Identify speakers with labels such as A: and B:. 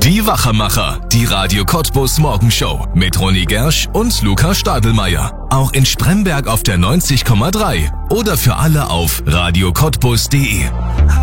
A: Die Wachermacher, die Radio Cottbus Morgenshow mit Ronny Gersch und Luca Stadelmeier. Auch in Spremberg auf der 90,3 oder für alle auf radiocottbus.de.